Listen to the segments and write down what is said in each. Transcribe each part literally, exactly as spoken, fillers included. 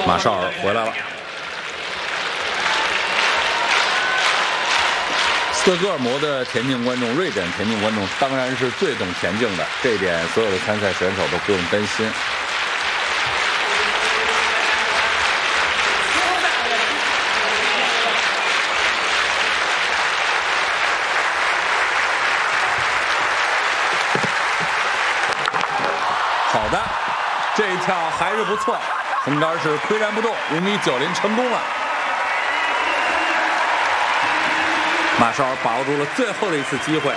马绍尔回来了。斯德哥尔摩的田径观众、瑞典田径观众当然是最懂田径的，这一点所有的参赛选手都不用担心。好的，这一跳还是不错，横杆是岿然不动，五米九零成功了。马绍尔把握住了最后的一次机会。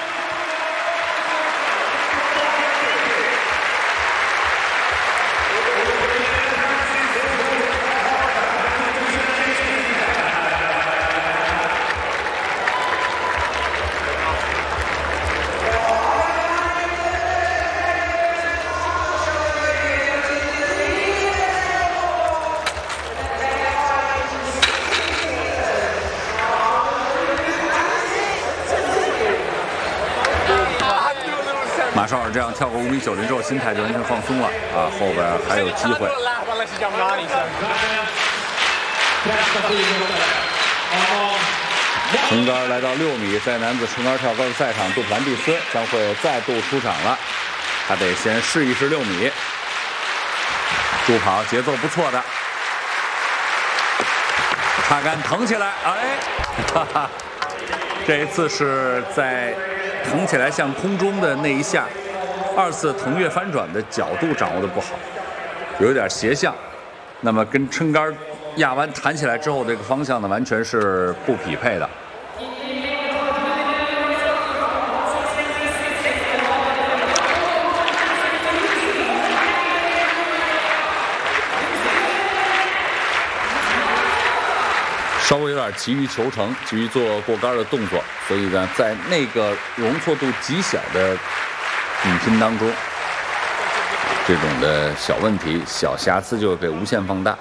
马绍尔这样跳过五米九零之后，心态就完全放松了啊，后边还有机会。横杆来到六米，在男子撑杆跳高的赛场，杜普兰蒂斯将会再度出场了。他得先试一试六米。助跑节奏不错的，插杆腾起来，哎，哈哈，这一次是在腾起来向空中的那一下，二次腾跃翻转的角度掌握的不好，有点斜向，那么跟撑杆压弯弹起来之后，这个方向呢完全是不匹配的。稍微有点急于求成，急于做过杆的动作，所以呢，在那个容错度极小的比拼当中，这种的小问题、小瑕疵就会被无限放大。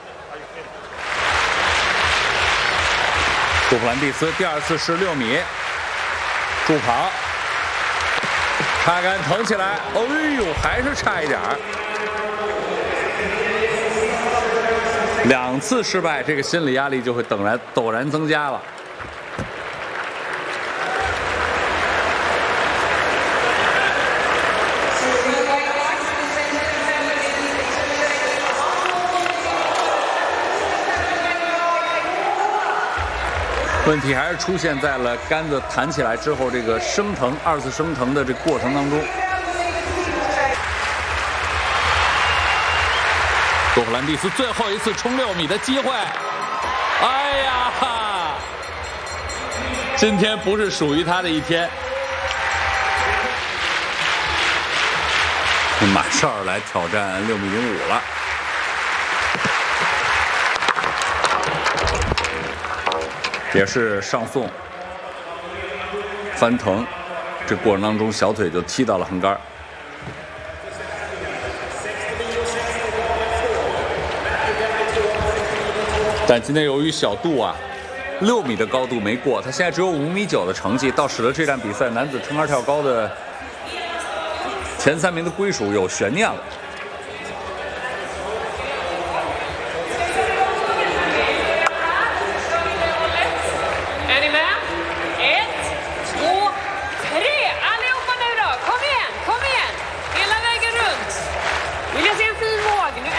杜普兰蒂斯第二次试六米，助跑，插杆腾起来，哎呦，还是差一点儿。两次失败，这个心理压力就会陡然陡然增加了。问题还是出现在了杆子弹起来之后，这个升腾二次升腾的这过程当中。杜普兰蒂斯最后一次冲六米的机会，哎呀，今天不是属于他的一天。马绍尔来挑战六米零五了，也是上送翻腾，这过程当中小腿就踢到了横杆。但今天由于小杜啊，六米的高度没过，他现在只有五米九的成绩，倒使得这场比赛男子撑杆跳高的前三名的归属有悬念了。